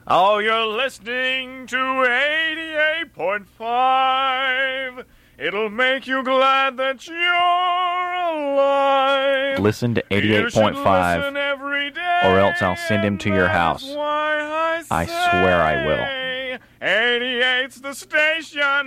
Oh, you're listening to 88.5. It'll make you glad that you're alive. Listen to 88.5, or else I'll send him to your house. I swear I will. 88's the station.